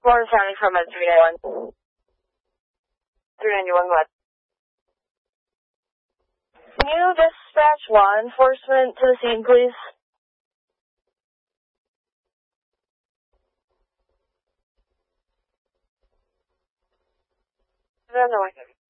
Lawrence County from a 391. 391, what? Can you dispatch law enforcement to the scene, please? No.